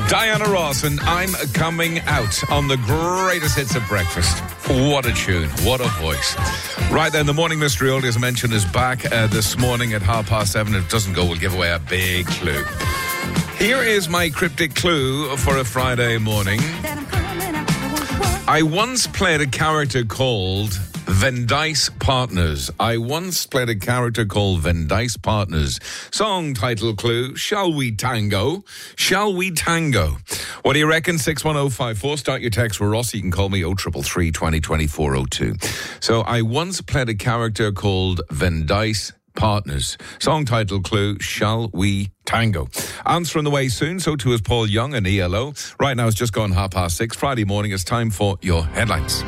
Diana Ross and I'm Coming Out on the greatest hits of breakfast. What a tune, what a voice. Right then, the Morning Mystery Oldie, as I mentioned, is back this morning at 7:30. If it doesn't go, we'll give away a big clue. Here is my cryptic clue for a Friday morning. I once played a character called Vendice Partners. Song title clue, Shall We Tango? Shall We Tango? What do you reckon? 61054. Start your text with Ross. You can call me 0333 20 2402. So I once played a character called Vendice Partners. Song title clue, Shall We Tango? Answer on the way soon. So too is Paul Young and ELO. Right now it's just gone 6:30. Friday morning. It's time for your headlines.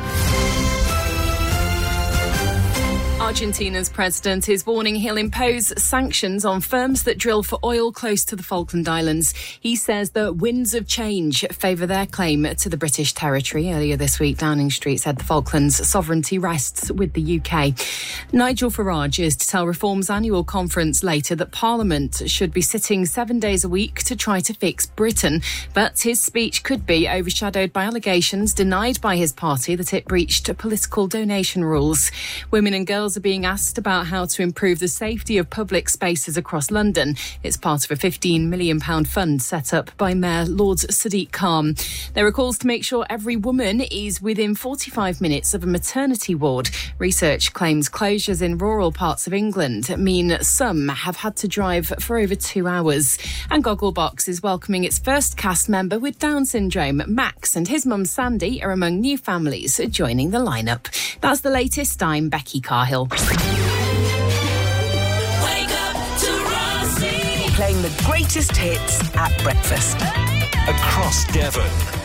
Argentina's president is warning he'll impose sanctions on firms that drill for oil close to the Falkland Islands. He says the winds of change favour their claim to the British territory. Earlier this week, Downing Street said the Falklands' sovereignty rests with the UK. Nigel Farage is to tell Reform's annual conference later that Parliament should be sitting 7 days a week to try to fix Britain. But his speech could be overshadowed by allegations denied by his party that it breached political donation rules. Women and girls are being asked about how to improve the safety of public spaces across London. It's part of a £15 million fund set up by Mayor Lord Sadiq Khan. There are calls to make sure every woman is within 45 minutes of a maternity ward. Research claims closures in rural parts of England mean some have had to drive for over 2 hours. And Gogglebox is welcoming its first cast member with Down syndrome. Max and his mum Sandy are among new families joining the lineup. That's the latest. I'm Becky Carhill. Wake up to Rossi. Playing the greatest hits at breakfast. Across Devon.